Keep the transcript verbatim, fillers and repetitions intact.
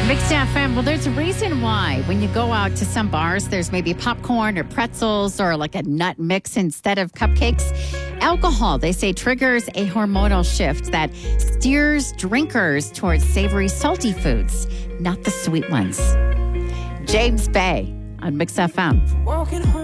Mixed F M. Well, there's a reason why when you go out to some bars, there's maybe popcorn or pretzels or like a nut mix instead of cupcakes. Alcohol, they say, triggers a hormonal shift that steers drinkers towards savory, salty foods, not the sweet ones. James Bay on Mixed F M.